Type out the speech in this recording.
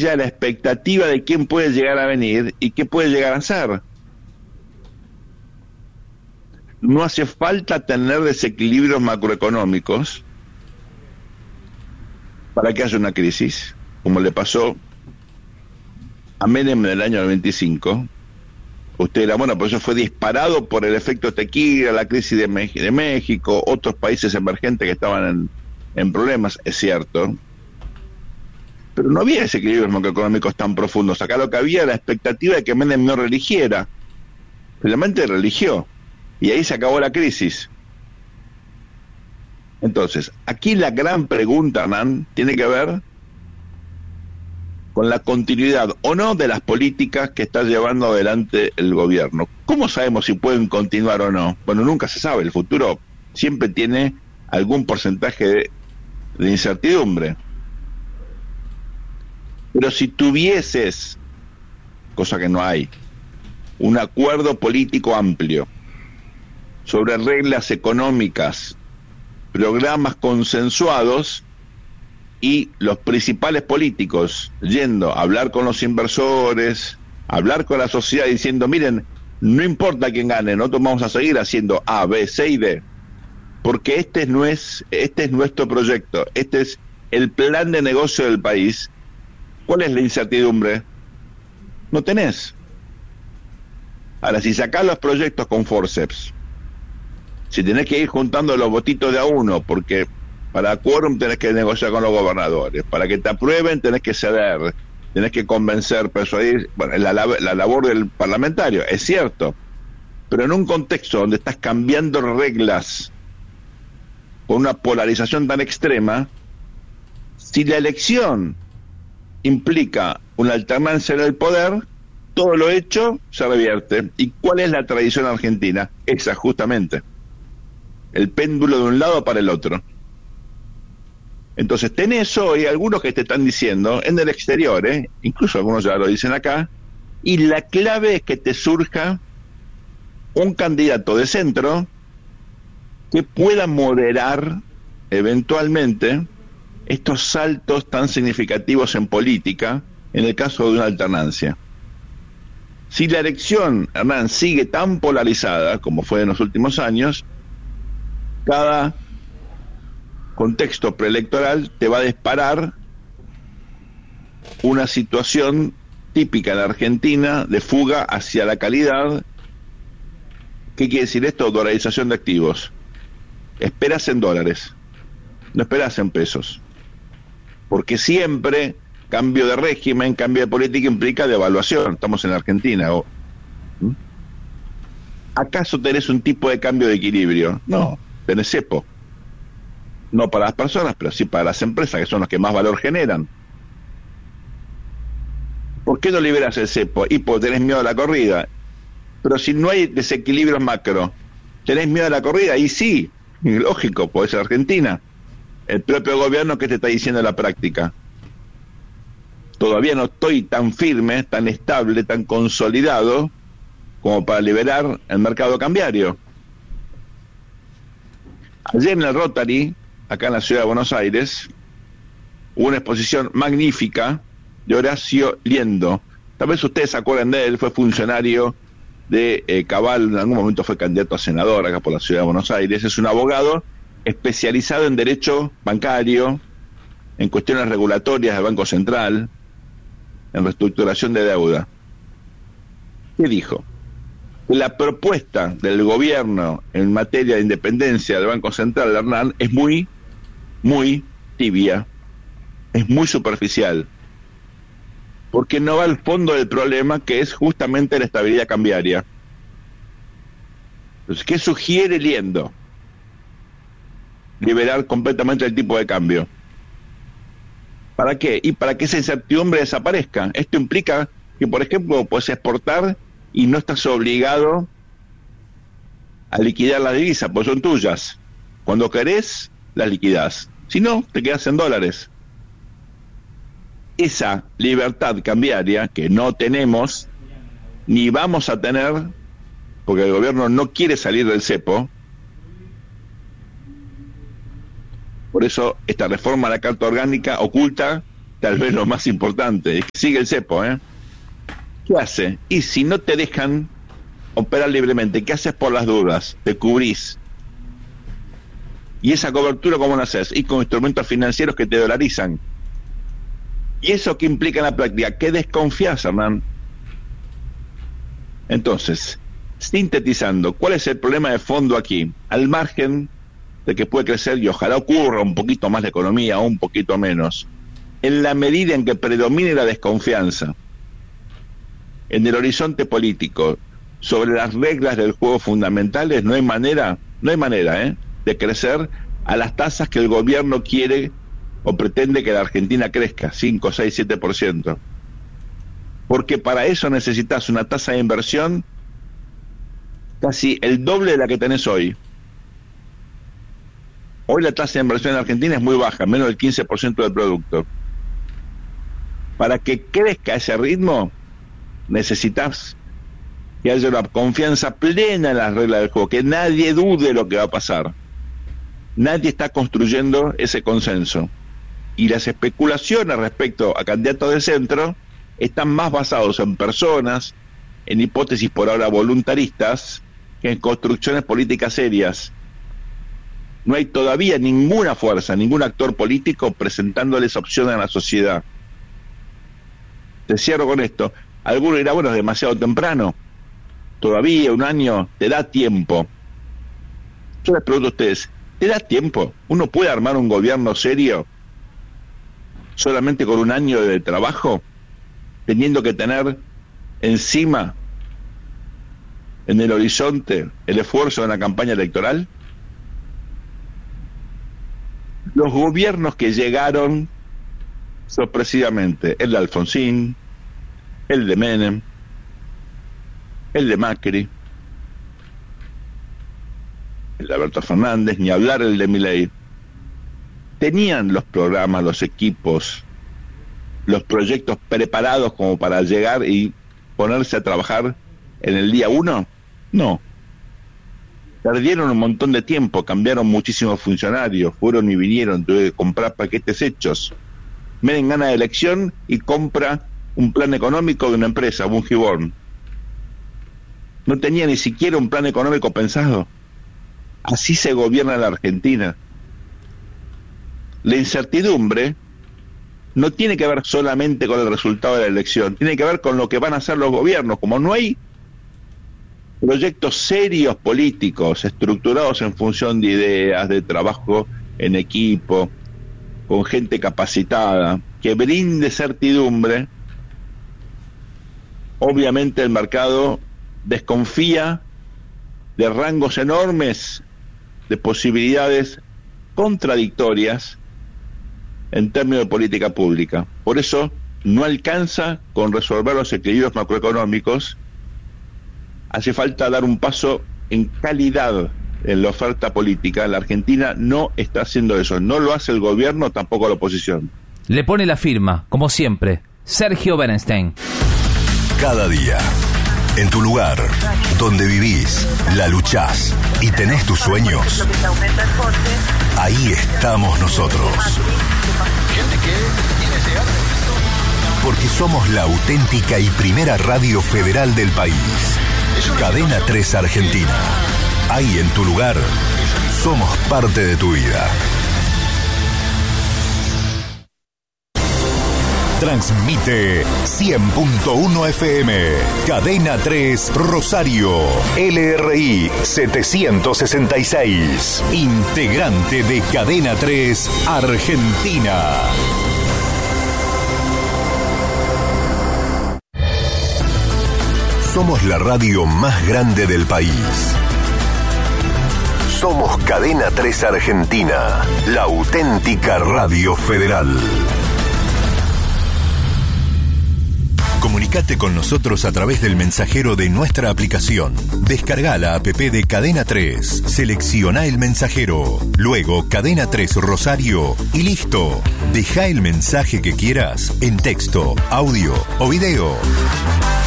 ella la expectativa de quién puede llegar a venir y qué puede llegar a ser. No hace falta tener desequilibrios macroeconómicos para que haya una crisis, como le pasó a Menem en el año 95. Usted dirá, bueno, pues eso fue disparado por el efecto tequila, la crisis de México, otros países emergentes que estaban en problemas, es cierto. Pero no había desequilibrios macroeconómicos tan profundos. Acá lo que había era la expectativa de que Menem no religiera. Finalmente religió. Y ahí se acabó la crisis. Entonces, aquí la gran pregunta, Hernán, tiene que ver con la continuidad o no de las políticas que está llevando adelante el gobierno. ¿Cómo sabemos si pueden continuar o no? Bueno, nunca se sabe. El futuro siempre tiene algún porcentaje de incertidumbre. Pero si tuvieses, cosa que no hay, un acuerdo político amplio sobre reglas económicas, programas consensuados y los principales políticos yendo a hablar con los inversores, hablar con la sociedad diciendo, miren, no importa quién gane, nosotros vamos a seguir haciendo A, B, C y D, porque este es nuestro proyecto, este es el plan de negocio del país. ¿Cuál es la incertidumbre? No tenés. Ahora, si sacás los proyectos con forceps, si tenés que ir juntando los votitos de a uno, porque para quórum tenés que negociar con los gobernadores, para que te aprueben tenés que ceder, tenés que convencer, persuadir, bueno, la labor del parlamentario, es cierto, pero en un contexto donde estás cambiando reglas con una polarización tan extrema, si la elección implica una alternancia en el poder, todo lo hecho se revierte. ¿Y cuál es la tradición argentina? Esa, justamente. El péndulo de un lado para el otro. Entonces tenés hoy algunos que te están diciendo, en el exterior, incluso algunos ya lo dicen acá, y la clave es que te surja un candidato de centro que pueda moderar eventualmente estos saltos tan significativos en política en el caso de una alternancia. Si la elección, Hernán, sigue tan polarizada como fue en los últimos años, cada contexto preelectoral te va a disparar una situación típica en la Argentina de fuga hacia la calidad. ¿Qué quiere decir esto? Dolarización de activos. Esperas en dólares, no esperas en pesos. Porque siempre cambio de régimen, cambio de política implica devaluación. Estamos en la Argentina. ¿Acaso tenés un tipo de cambio de equilibrio? No, tenés cepo. No para las personas, pero sí para las empresas, que son las que más valor generan. ¿Por qué no liberas el cepo? Y porque tenés miedo a la corrida. Pero si no hay desequilibrios macro, ¿tenés miedo a la corrida? Y sí, lógico, puede ser Argentina. El propio gobierno, ¿qué te está diciendo en la práctica? Todavía no estoy tan firme, tan estable, tan consolidado como para liberar el mercado cambiario. Ayer en el Rotary, acá en la ciudad de Buenos Aires, hubo una exposición magnífica de Horacio Liendo. Tal vez ustedes se acuerdan de él, fue funcionario de Cabal, en algún momento fue candidato a senador acá por la ciudad de Buenos Aires. Es un abogado especializado en derecho bancario, en cuestiones regulatorias del Banco Central, en reestructuración de deuda. ¿Qué dijo? Que la propuesta del gobierno en materia de independencia del Banco Central, Hernán, es muy, muy tibia, es muy superficial, porque no va al fondo del problema, que es justamente la estabilidad cambiaria. Entonces, ¿qué sugiere Liendo? Liberar completamente el tipo de cambio. ¿Para qué? Y para que esa incertidumbre desaparezca. Esto implica que, por ejemplo, puedes exportar y no estás obligado a liquidar las divisas, pues son tuyas. Cuando querés, las liquidás. Si no, te quedas en dólares. Esa libertad cambiaria que no tenemos, ni vamos a tener, porque el gobierno no quiere salir del cepo. Por eso esta reforma a la Carta Orgánica oculta tal vez lo más importante, sigue el cepo, ¿qué hace? Y si no te dejan operar libremente, ¿qué haces por las dudas? Te cubrís. ¿Y esa cobertura cómo la haces? Y con instrumentos financieros que te dolarizan. ¿Y eso qué implica en la práctica? ¿Qué desconfías, Hernán? Entonces, sintetizando, ¿cuál es el problema de fondo aquí? Al margen de que puede crecer y ojalá ocurra un poquito más la economía o un poquito menos, en la medida en que predomine la desconfianza en el horizonte político sobre las reglas del juego fundamentales, no hay manera de crecer a las tasas que el gobierno quiere o pretende que la Argentina crezca, 5, 6, 7%. Porque para eso necesitas una tasa de inversión casi el doble de la que tenés hoy. Hoy la tasa de inversión en Argentina es muy baja, menos del 15% del producto. Para que crezca ese ritmo, necesitas que haya una confianza plena en las reglas del juego, que nadie dude lo que va a pasar. Nadie está construyendo ese consenso. Y las especulaciones respecto a candidatos de centro están más basados en personas, en hipótesis por ahora voluntaristas, que en construcciones políticas serias. No hay todavía ninguna fuerza, ningún actor político presentándoles opciones a la sociedad. Te cierro con esto. Alguno dirá, bueno, es demasiado temprano. Todavía un año te da tiempo. Yo les pregunto a ustedes, ¿te da tiempo? ¿Uno puede armar un gobierno serio solamente con un año de trabajo, teniendo que tener encima, en el horizonte, el esfuerzo de una campaña electoral? Los gobiernos que llegaron sorpresivamente, el de Alfonsín, el de Menem, el de Macri, el de Alberto Fernández, ni hablar el de Milei, tenían los programas, los equipos, los proyectos preparados como para llegar y ponerse a trabajar en el día 1? No. Perdieron un montón de tiempo, cambiaron muchísimos funcionarios, fueron y vinieron, tuve que comprar paquetes hechos. Menem gana de elección y compra un plan económico de una empresa, Bungiborn. No tenía ni siquiera un plan económico pensado. Así se gobierna la Argentina. La incertidumbre no tiene que ver solamente con el resultado de la elección, tiene que ver con lo que van a hacer los gobiernos. Como no hay proyectos serios políticos estructurados en función de ideas, de trabajo en equipo, con gente capacitada, que brinde certidumbre, obviamente el mercado desconfía de rangos enormes de posibilidades contradictorias en términos de política pública. Por eso no alcanza con resolver los equilibrios macroeconómicos. Hace falta dar un paso en calidad en la oferta política. La Argentina no está haciendo eso. No lo hace el gobierno, tampoco la oposición. Le pone la firma, como siempre, Sergio Berenstein. Cada día, en tu lugar, donde vivís, la luchás y tenés tus sueños, ahí estamos nosotros. Porque somos la auténtica y primera radio federal del país. Cadena 3 Argentina. Ahí en tu lugar, somos parte de tu vida. Transmite 100.1 FM. Cadena 3 Rosario. LRI 766. Integrante de Cadena 3 Argentina. Somos la radio más grande del país. Somos Cadena 3 Argentina, la auténtica radio federal. Comunicate con nosotros a través del mensajero de nuestra aplicación. Descarga la app de Cadena 3, selecciona el mensajero, luego Cadena 3 Rosario y listo. Deja el mensaje que quieras en texto, audio o video.